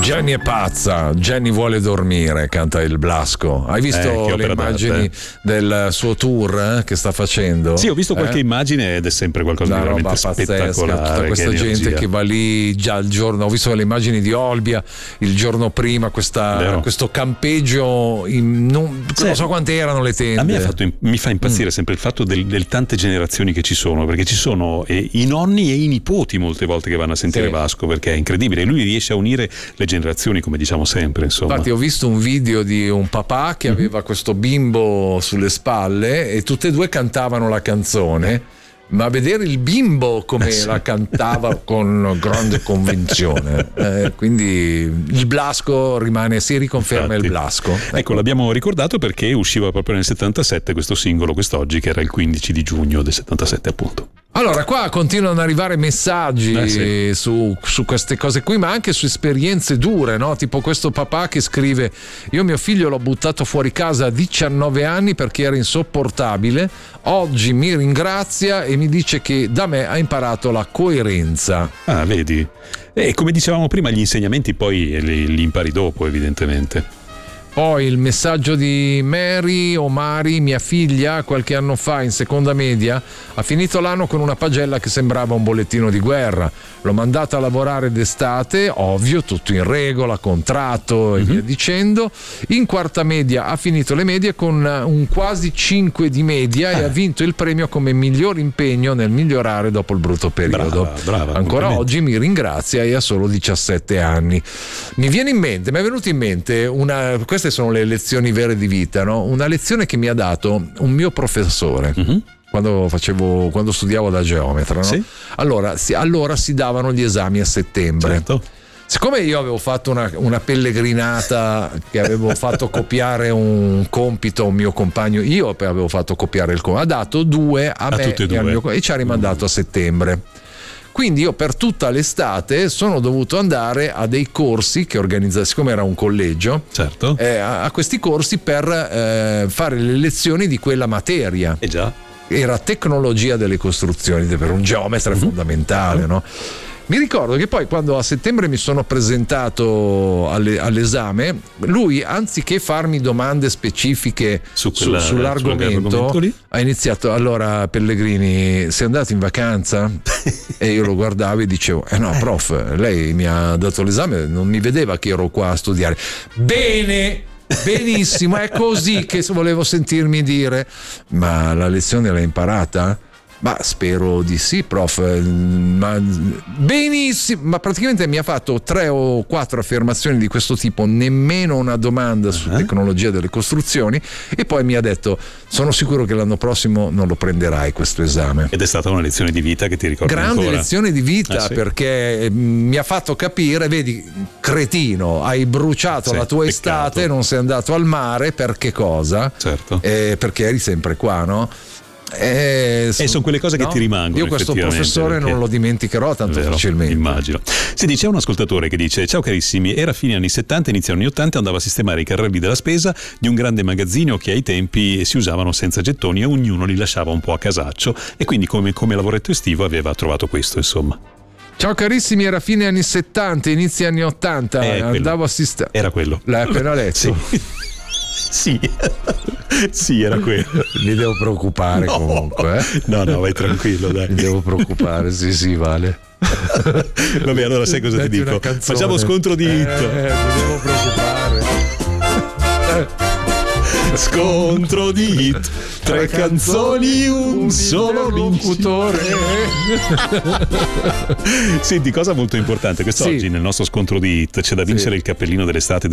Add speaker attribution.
Speaker 1: Jenny è pazza, Jenny vuole dormire, canta il Blasco. Hai visto le immagini del suo tour che sta facendo?
Speaker 2: Sì, ho visto qualche immagine ed è sempre qualcosa di veramente spettacolare.
Speaker 1: Tutta questa gente che va lì già il giorno. Ho visto le immagini di Olbia il giorno prima, questo campeggio non so quante erano le tende.
Speaker 2: A me mi fa impazzire sempre il fatto del tante generazioni che ci sono, perché ci sono i nonni e i nipoti molte volte che vanno a sentire Vasco, perché è incredibile, lui riesce a unire le generazioni, come diciamo sempre, insomma.
Speaker 1: Infatti ho visto un video di un papà che aveva questo bimbo sulle spalle e tutte e due cantavano la canzone, ma a vedere il bimbo come la cantava con grande convinzione, quindi il Blasco si riconferma. Infatti, il Blasco.
Speaker 2: Ecco, l'abbiamo ricordato perché usciva proprio nel 77 questo singolo quest'oggi, che era il 15 di giugno del 77 appunto.
Speaker 1: Allora, qua continuano ad arrivare messaggi su queste cose qui, ma anche su esperienze dure, no? Tipo questo papà che scrive: io mio figlio l'ho buttato fuori casa a 19 anni perché era insopportabile, oggi mi ringrazia e mi dice che da me ha imparato la coerenza.
Speaker 2: Ah, vedi? E come dicevamo prima, gli insegnamenti poi li impari dopo, evidentemente.
Speaker 1: Poi il messaggio di Mari, mia figlia, qualche anno fa in seconda media ha finito l'anno con una pagella che sembrava un bollettino di guerra. L'ho mandata a lavorare d'estate, ovvio, tutto in regola, contratto e via dicendo. In quarta media ha finito le medie con un quasi 5 di media e ha vinto il premio come miglior impegno nel migliorare dopo il brutto periodo.
Speaker 2: Brava,
Speaker 1: ancora oggi mi ringrazia e ha solo 17 anni. Mi è venuto in mente queste sono le lezioni vere di vita, no? Una lezione che mi ha dato un mio professore quando studiavo da geometra, no? Sì. Allora si davano gli esami a settembre.
Speaker 2: Certo.
Speaker 1: Siccome io avevo fatto una pellegrinata che avevo fatto copiare un compito a un mio compagno, io avevo fatto copiare il compito, ha dato 2 a me
Speaker 2: tutte e 2.
Speaker 1: Al mio, e ci ha rimandato a settembre. Quindi io per tutta l'estate sono dovuto andare a dei corsi che organizzava, siccome era un collegio,
Speaker 2: certo,
Speaker 1: a questi corsi per fare le lezioni di quella materia.
Speaker 2: Già.
Speaker 1: Era tecnologia delle costruzioni, per un geometra fondamentale, no? Mi ricordo che poi quando a settembre mi sono presentato all'esame, lui anziché farmi domande specifiche sull'argomento ha iniziato: allora Pellegrini, sei andato in vacanza? E io lo guardavo e dicevo: no prof, lei mi ha dato l'esame, non mi vedeva che ero qua a studiare. Benissimo, è così che volevo sentirmi dire. Ma la lezione l'hai imparata? Ma spero di sì, prof. Ma benissimo. Ma praticamente mi ha fatto 3 o 4 affermazioni di questo tipo, nemmeno una domanda su tecnologia delle costruzioni, e poi mi ha detto: sono sicuro che l'anno prossimo non lo prenderai questo esame.
Speaker 2: Ed è stata una lezione di vita che ti ricordo
Speaker 1: grande
Speaker 2: ancora.
Speaker 1: Lezione di vita, perché mi ha fatto capire, vedi, cretino, hai bruciato la tua estate, non sei andato al mare, per che cosa?
Speaker 2: Certo.
Speaker 1: Perché eri sempre qua, no?
Speaker 2: E sono quelle cose che ti rimangono.
Speaker 1: Io questo professore non lo dimenticherò tanto facilmente.
Speaker 2: Immagino. Si dice, c'è un ascoltatore che dice: ciao carissimi, era fine anni 70, inizio anni 80, andavo a sistemare i carrelli della spesa di un grande magazzino che ai tempi si usavano senza gettoni e ognuno li lasciava un po' a casaccio, e quindi come lavoretto estivo aveva trovato questo, insomma.
Speaker 1: Ciao carissimi, era fine anni 70, inizio anni 80, andavo a sistemare.
Speaker 2: Era quello.
Speaker 1: L'hai appena letto?
Speaker 2: Sì, era quello.
Speaker 1: Mi devo preoccupare comunque.
Speaker 2: No, vai tranquillo, dai.
Speaker 1: Mi devo preoccupare, sì, vale.
Speaker 2: Vabbè, allora sai cosa ti dico? Facciamo scontro di hit.
Speaker 1: Mi devo preoccupare.
Speaker 2: Scontro di hit. 3 canzoni, un solo vincitore. Senti, cosa molto importante, quest'oggi nel nostro scontro di hit c'è da vincere il cappellino dell'estate